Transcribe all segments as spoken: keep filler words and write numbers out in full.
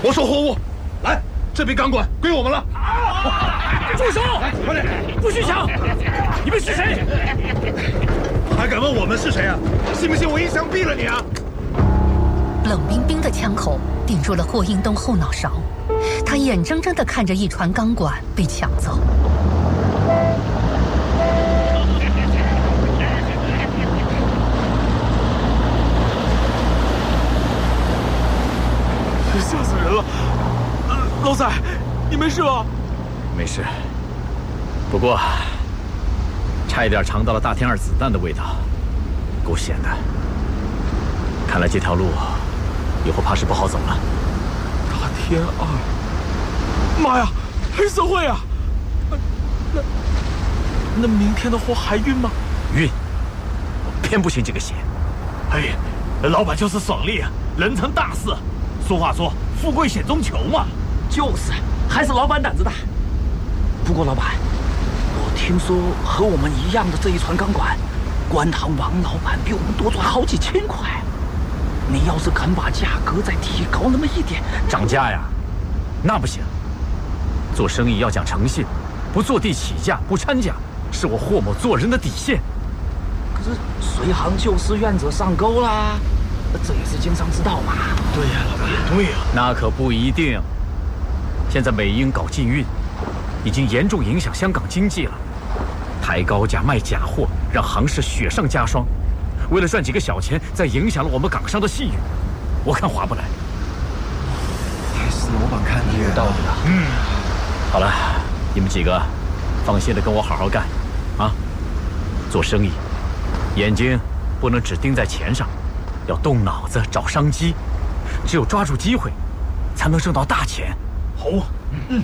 我收货物。来，这批钢管归我们了。 啊、住手！ 来，快点！ 不许抢！你们是谁？ 还敢问我们是谁啊？信不信我一枪毙了你啊？ 冷冰冰的枪口顶住了霍英东后脑勺，他眼睁睁地看着一船钢管被抢走。 吓死人了！呃、老仔，你没事吧？ 没事，不过差一点尝到了大天二子弹的味道，够险的。看来这条路以后怕是不好走了。 大天二，妈呀，黑社会啊！那那明天的货还运吗？ 运，我偏不信这个邪。 哎，老板就是爽利啊，人成大事。俗话说，富贵险中求嘛。 就是，还是老板胆子大。不过老板，我听说和我们一样的这一船钢管，官塘王老板比我们多赚好几千块。你要是肯把价格再提高那么一点， 涨价呀？那不行。做生意要讲诚信，不坐地起价，不掺假，是我霍某做人的底线。 可是随行就是愿者上钩啦，这也是经商之道嘛。 对呀，老板也对呀。 那可不一定。现在美英搞禁运，已经严重影响香港经济了。抬高价卖假货，让行市雪上加霜。为了赚几个小钱，再影响了我们港商的信誉，我看划不来。 还是老板看的有道理啊。 嗯，好了，你们几个放心的跟我好好干，啊！做生意，眼睛不能只盯在钱上，要动脑子找商机。只有抓住机会，才能挣到大钱。 好啊，嗯。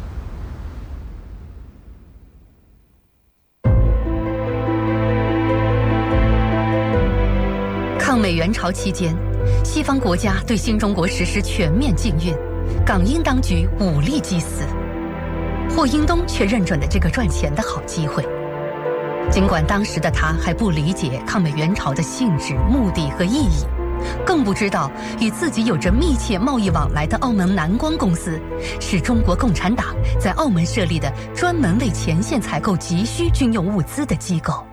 抗美援朝期间，西方国家对新中国实施全面禁运，港英当局武力击死。霍英东却认准了这个赚钱的好机会。尽管当时的他还不理解抗美援朝的性质、目的和意义，更不知道与自己有着密切贸易往来的澳门南光公司，是中国共产党在澳门设立的专门为前线采购急需军用物资的机构。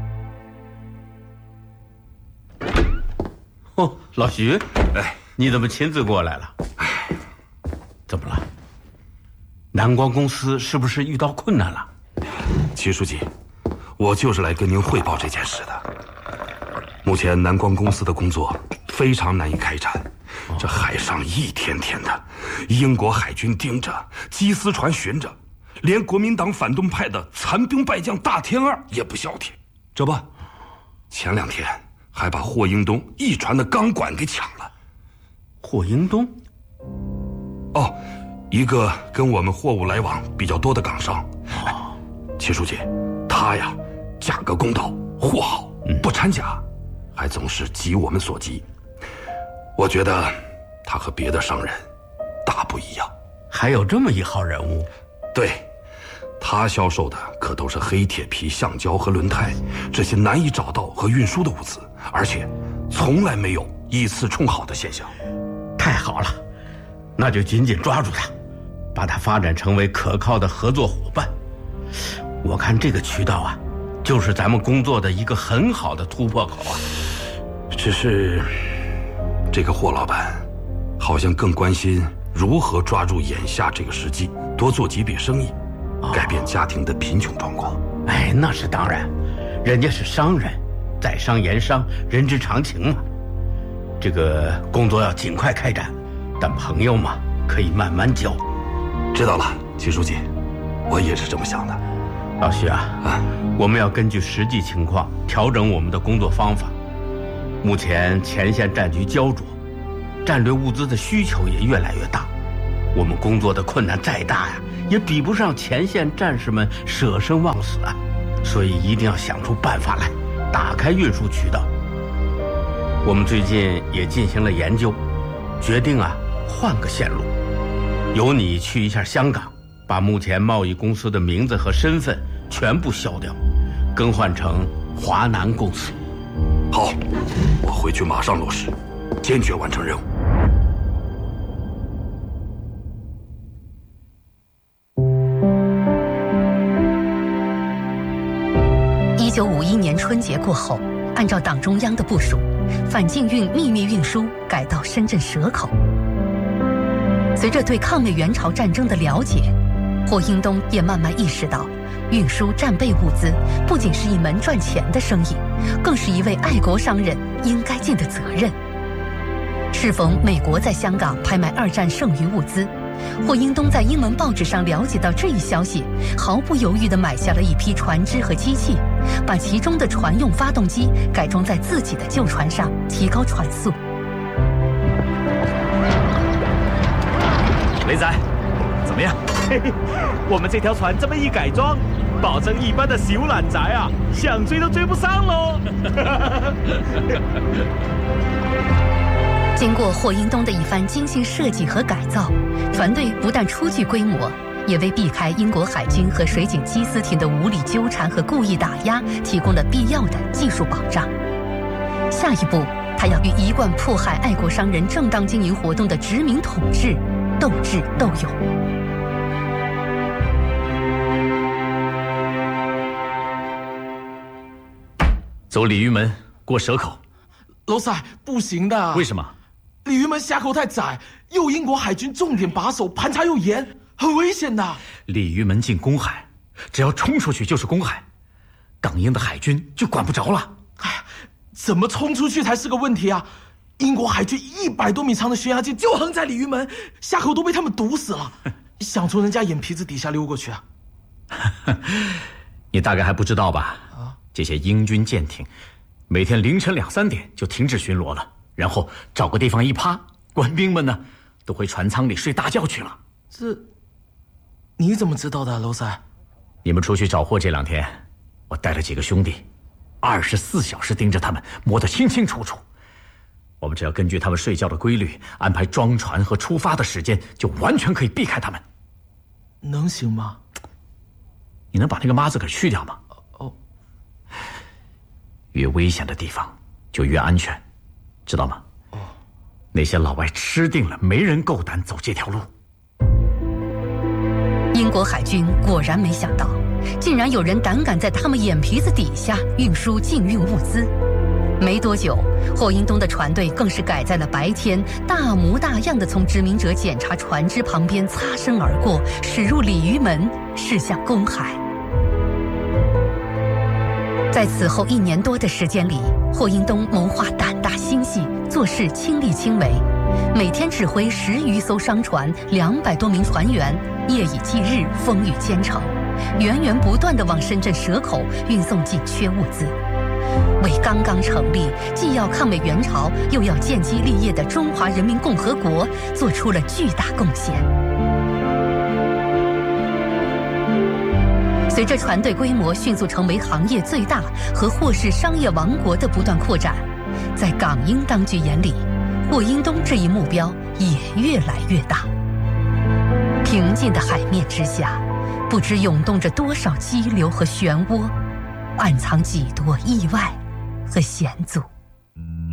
哦，老徐，哎，你怎么亲自过来了？哎，怎么了？南光公司是不是遇到困难了？ 齐书记，我就是来跟您汇报这件事的。目前南光公司的工作非常难以开展，哦、这海上一天天的，英国海军盯着，缉私船巡着，连国民党反动派的残兵败将大天二也不消停。这不，前两天还把霍英东一船的钢管给抢了。 霍英东？ 哦，一个跟我们货物来往比较多的港商。哦，齐书记，他呀，价格公道，货好，不掺假，还总是急我们所急。我觉得他和别的商人大不一样。 还有这么一号人物？ 对，他销售的可都是黑铁皮、橡胶和轮胎这些难以找到和运输的物资，而且从来没有以次充好的现象。 太好了，那就紧紧抓住他，把他发展成为可靠的合作伙伴。我看这个渠道啊，就是咱们工作的一个很好的突破口啊。 只是这个霍老板好像更关心如何抓住眼下这个时机，多做几笔生意，改变家庭的贫穷状况。 哎，那是当然，人家是商人，在商言商，人之常情嘛。这个工作要尽快开展，但朋友嘛，可以慢慢交。 知道了，齐书记，我也是这么想的。 老徐啊，啊，我们要根据实际情况调整我们的工作方法。目前前线战局焦灼，战略物资的需求也越来越大，我们工作的困难再大呀，也比不上前线战士们舍生忘死啊，所以一定要想出办法来，打开运输渠道。我们最近也进行了研究，决定啊换个线路，由你去一下香港，把目前贸易公司的名字和身份全部消掉，更换成华南公司。 好，我回去马上落实，坚决完成任务。 一年春节过后，按照党中央的部署，反禁运秘密运输改到深圳蛇口。随着对抗美援朝战争的了解，霍英东也慢慢意识到，运输战备物资不仅是一门赚钱的生意，更是一位爱国商人应该尽的责任。适逢美国在香港拍卖二战剩余物资，霍英东在英文报纸上了解到这一消息，毫不犹豫地买下了一批船只和机器，把其中的船用发动机改装在自己的旧船上，提高船速。 雷仔，怎么样？ 嘿嘿，我们这条船这么一改装，保证一般的小懒宅啊，想追都追不上喽。 经过霍英东的一番精心设计和改造，船队不但初具规模，也为避开英国海军和水警缉私艇的无理纠缠和故意打压提供了必要的技术保障。下一步，他要与一贯迫害爱国商人正当经营活动的殖民统治斗智斗勇。 走鲤鱼门，过蛇口。 老塞，不行的。 为什么？ 鲤鱼门峡口太窄，又英国海军重点把守，盘查又严，很危险的。 鲤鱼门进公海，只要冲出去就是公海，港英的海军就管不着了。 哎，怎么冲出去才是个问题啊！英国海军一百多米长的悬崖舰就横在鲤鱼门，峡口都被他们堵死了，想从人家眼皮子底下溜过去啊？ 你大概还不知道吧？ 啊， 这些英军舰艇每天凌晨两三点就停止巡逻了，然后找个地方一趴，官兵们呢都回船舱里睡大觉去了。 这你怎么知道的，娄塞？ 你们出去找货这两天，我带了几个兄弟，二十四小时盯着他们，摸得清清楚楚。我们只要根据他们睡觉的规律安排装船和出发的时间，就完全可以避开他们。 能行吗？ 你能把那个妈字给去掉吗？ 哦， 越危险的地方就越安全，知道吗？ 哦， 那些老外吃定了，没人够胆走这条路。 英国海军果然没想到，竟然有人胆敢在他们眼皮子底下运输禁运物资。没多久，霍英东的船队更是改在了白天，大模大样地从殖民者检查船只旁边擦身而过，驶入鲤鱼门，驶向公海。在此后一年多的时间里，霍英东谋划胆大心细，做事亲力亲为，每天指挥十余艘商船，两百多名船员，夜以继日，风雨兼程，源源不断地往深圳蛇口运送紧缺物资，为刚刚成立，既要抗美援朝，又要建基立业的中华人民共和国做出了巨大贡献。随着船队规模迅速成为行业最大和或是商业王国的不断扩展，在港英当局眼里，霍英东这一目标也越来越大。平静的海面之下，不知涌动着多少激流和漩涡，暗藏几多意外和险阻。